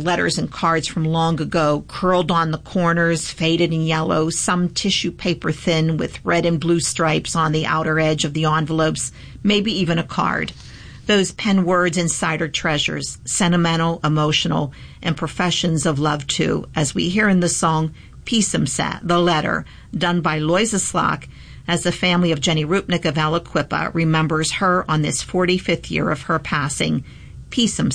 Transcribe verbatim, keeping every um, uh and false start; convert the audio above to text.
letters and cards from long ago, curled on the corners, faded and yellow, some tissue paper thin with red and blue stripes on the outer edge of the envelopes, maybe even a card. Those pen words inside are treasures, sentimental, emotional, and professions of love too, as we hear in the song Pisemse, the letter, done by Loisa Slak, as the family of Jenny Rupnik of Aliquippa remembers her on this forty-fifth year of her passing. Pisemse.